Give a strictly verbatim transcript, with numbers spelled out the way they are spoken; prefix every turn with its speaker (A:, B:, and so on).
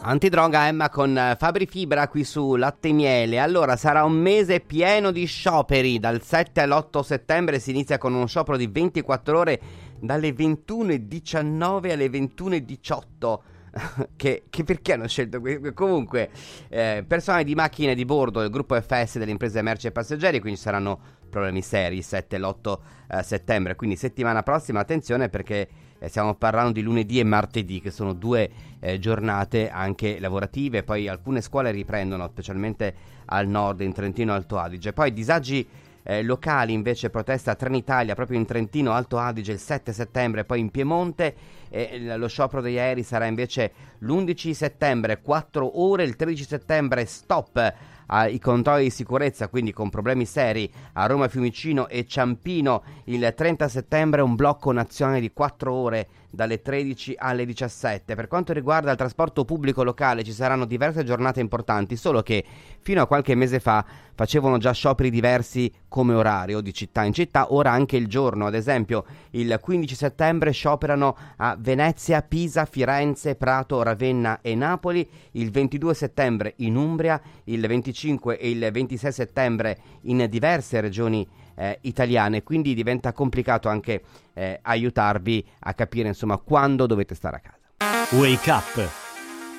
A: Antidroga Emma con Fabri Fibra qui su Latte e Miele. Allora, sarà un mese pieno di scioperi. Dal sette all'otto settembre si inizia con uno sciopero di ventiquattro ore dalle ventuno e diciannove alle ventuno e diciotto. che, che perché hanno scelto questo? Comunque, eh, personale di macchine di bordo del gruppo F S delle imprese merci e passeggeri, quindi saranno problemi seri il sette e l'otto eh, settembre. Quindi settimana prossima, attenzione, perché Eh, stiamo parlando di lunedì e martedì, che sono due eh, giornate anche lavorative. Poi alcune scuole riprendono, specialmente al nord, in Trentino Alto Adige. Poi disagi eh, locali, invece, protesta Trenitalia proprio in Trentino Alto Adige il sette settembre, poi in Piemonte. Eh, lo sciopero degli aerei sarà invece l'undici settembre, quattro ore. Il tredici settembre stop ai controlli di sicurezza, quindi con problemi seri a Roma, Fiumicino e Ciampino. Il trenta settembre un blocco nazionale di quattro ore dalle tredici alle diciassette. Per quanto riguarda il trasporto pubblico locale ci saranno diverse giornate importanti, solo che fino a qualche mese fa facevano già scioperi diversi come orario di città in città, ora anche il giorno. Ad esempio il quindici settembre scioperano a Venezia, Pisa, Firenze, Prato, Ravenna e Napoli. Il ventidue settembre in Umbria, il venticinque e il ventisei settembre in diverse regioni eh, italiane, quindi diventa complicato anche eh, aiutarvi a capire insomma quando dovete stare a casa.
B: Wake Up